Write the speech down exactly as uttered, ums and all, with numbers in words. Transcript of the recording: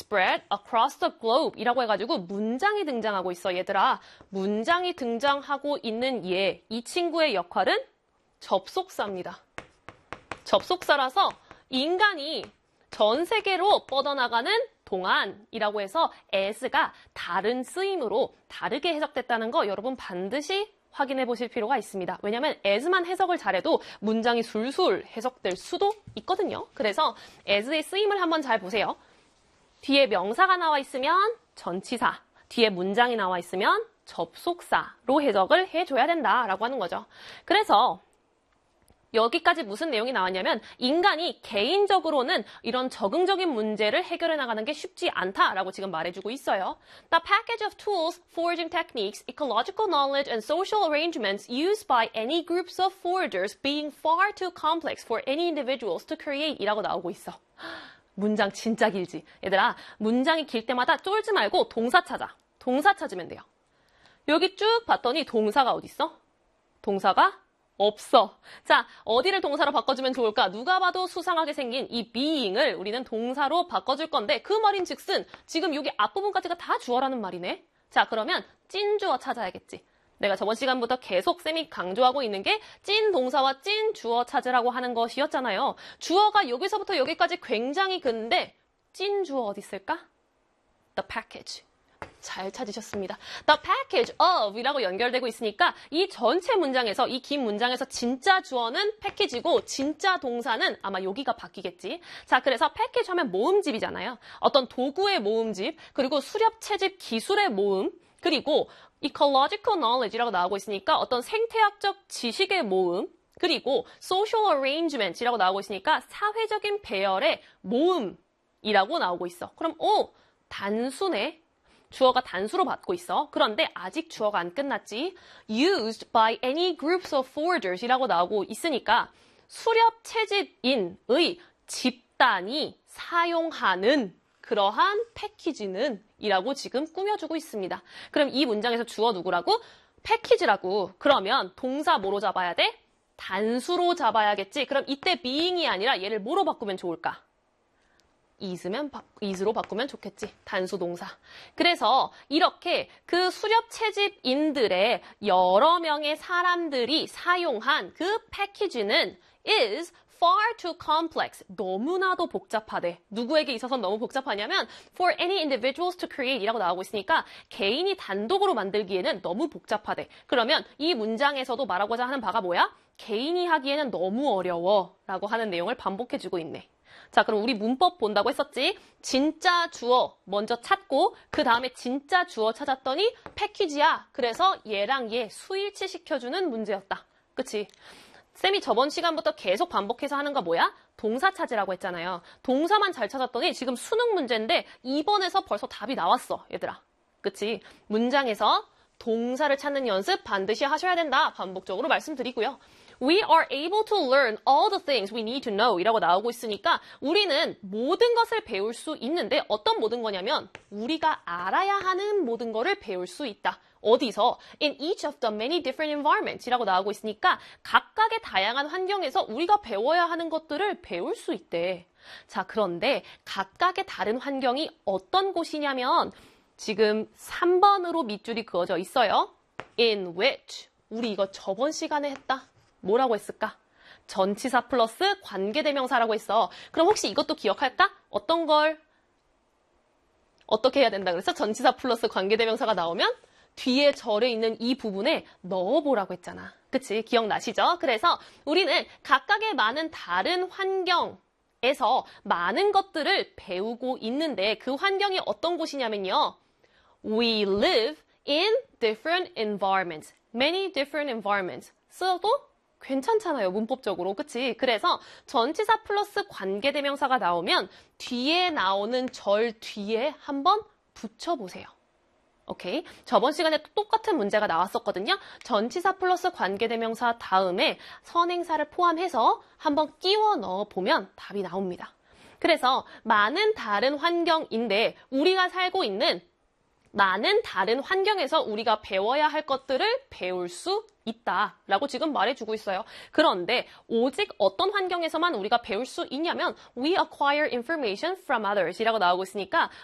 spread across the globe 이라고 해가지고 문장이 등장하고 있어. 얘들아, 문장이 등장하고 있는 얘, 이 친구의 역할은 접속사입니다. 접속사라서 인간이 전 세계로 뻗어나가는 동안이라고 해서 as가 다른 쓰임으로 다르게 해석됐다는 거 여러분 반드시 확인해 보실 필요가 있습니다. 왜냐하면 as만 해석을 잘해도 문장이 술술 해석될 수도 있거든요. 그래서 as의 쓰임을 한번 잘 보세요. 뒤에 명사가 나와 있으면 전치사, 뒤에 문장이 나와 있으면 접속사로 해석을 해줘야 된다라고 하는 거죠. 그래서 여기까지 무슨 내용이 나왔냐면 인간이 개인적으로는 이런 적응적인 문제를 해결해 나가는 게 쉽지 않다라고 지금 말해주고 있어요. The package of tools, foraging techniques, ecological knowledge, and social arrangements used by any groups of foragers being far too complex for any individuals to create 이라고 나오고 있어. 문장 진짜 길지. 얘들아, 문장이 길 때마다 쫄지 말고 동사 찾아. 동사 찾으면 돼요. 여기 쭉 봤더니 동사가 어디 있어? 동사가 없어. 자, 어디를 동사로 바꿔주면 좋을까? 누가 봐도 수상하게 생긴 이 being을 우리는 동사로 바꿔줄 건데 그 말인 즉슨 지금 여기 앞부분까지가 다 주어라는 말이네. 자, 그러면 찐 주어 찾아야겠지. 내가 저번 시간부터 계속 쌤이 강조하고 있는 게 찐 동사와 찐 주어 찾으라고 하는 것이었잖아요. 주어가 여기서부터 여기까지 굉장히 근데 찐 주어 어디 있을까? The package. 잘 찾으셨습니다. The package of 이라고 연결되고 있으니까 이 전체 문장에서, 이 긴 문장에서 진짜 주어는 패키지고 진짜 동사는 아마 여기가 바뀌겠지. 자, 그래서 패키지 하면 모음집이잖아요. 어떤 도구의 모음집, 그리고 수렵, 채집, 기술의 모음, 그리고 ecological knowledge이라고 나오고 있으니까 어떤 생태학적 지식의 모음, 그리고 social arrangement이라고 나오고 있으니까 사회적인 배열의 모음이라고 나오고 있어. 그럼 오, 단순해. 주어가 단수로 받고 있어. 그런데 아직 주어가 안 끝났지. used by any groups of foragers 이라고 나오고 있으니까 수렵 채집인의 집단이 사용하는 그러한 패키지는 이라고 지금 꾸며주고 있습니다. 그럼 이 문장에서 주어 누구라고? 패키지라고. 그러면 동사 뭐로 잡아야 돼? 단수로 잡아야겠지. 그럼 이때 being이 아니라 얘를 뭐로 바꾸면 좋을까? is면, is로 바꾸면 좋겠지. 단수 동사. 그래서 이렇게 그 수렵 채집인들의 여러 명의 사람들이 사용한 그 패키지는 is far too complex. 너무나도 복잡하대. 누구에게 있어서 너무 복잡하냐면 for any individuals to create 이라고 나오고 있으니까 개인이 단독으로 만들기에는 너무 복잡하대. 그러면 이 문장에서도 말하고자 하는 바가 뭐야? 개인이 하기에는 너무 어려워 라고 하는 내용을 반복해주고 있네. 자, 그럼 우리 문법 본다고 했었지? 진짜 주어 먼저 찾고 그 다음에 진짜 주어 찾았더니 패키지야. 그래서 얘랑 얘 수일치 시켜주는 문제였다. 그치? 쌤이 저번 시간부터 계속 반복해서 하는 거 뭐야? 동사 찾으라고 했잖아요. 동사만 잘 찾았더니 지금 수능 문제인데 이 번에서 벌써 답이 나왔어, 얘들아. 그치? 문장에서 동사를 찾는 연습 반드시 하셔야 된다. 반복적으로 말씀드리고요. We are able to learn all the things we need to know 이라고 나오고 있으니까 우리는 모든 것을 배울 수 있는데 어떤 모든 거냐면 우리가 알아야 하는 모든 거를 배울 수 있다. 어디서? In each of the many different environments 이라고 나오고 있으니까 각각의 다양한 환경에서 우리가 배워야 하는 것들을 배울 수 있대. 자, 그런데 각각의 다른 환경이 어떤 곳이냐면 지금 삼 번으로 밑줄이 그어져 있어요. In which. 우리 이거 저번 시간에 했다. 뭐라고 했을까? 전치사 플러스 관계대명사라고 했어. 그럼 혹시 이것도 기억할까? 어떤 걸 어떻게 해야 된다 그랬어? 전치사 플러스 관계대명사가 나오면 뒤에 절에 있는 이 부분에 넣어보라고 했잖아. 그치? 기억나시죠? 그래서 우리는 각각의 많은 다른 환경에서 많은 것들을 배우고 있는데 그 환경이 어떤 곳이냐면요. We live in different environments. Many different environments. 써도 괜찮잖아요. 문법적으로. 그치? 그래서 전치사 플러스 관계대명사가 나오면 뒤에 나오는 절 뒤에 한번 붙여보세요. 오케이? 저번 시간에 또 똑같은 문제가 나왔었거든요. 전치사 플러스 관계대명사 다음에 선행사를 포함해서 한번 끼워 넣어보면 답이 나옵니다. 그래서 많은 다른 환경인데 우리가 살고 있는 많은 다른 환경에서 우리가 배워야 할 것들을 배울 수 있다라고 지금 말해주고 있어요. 그런데 오직 어떤 환경에서만 우리가 배울 수 있냐면 We acquire information from others 이라고 나오고 있으니까